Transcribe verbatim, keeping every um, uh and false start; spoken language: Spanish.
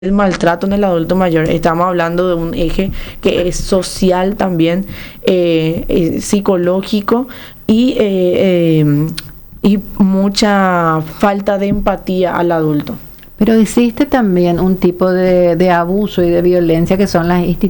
El maltrato en el adulto mayor, estamos hablando de un eje que es social también, eh, eh, psicológico y, eh, eh, y mucha falta de empatía al adulto. Pero existe también un tipo de, de abuso y de violencia que son las instituciones